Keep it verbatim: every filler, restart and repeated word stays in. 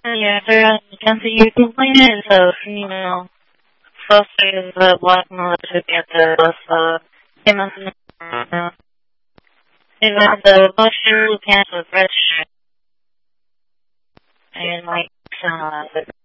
Yeah, there, you can see you complaining of, you know, first is the black military at the bus, uh, him as the, him as the bus shoe pants with red shirt, and like, uh,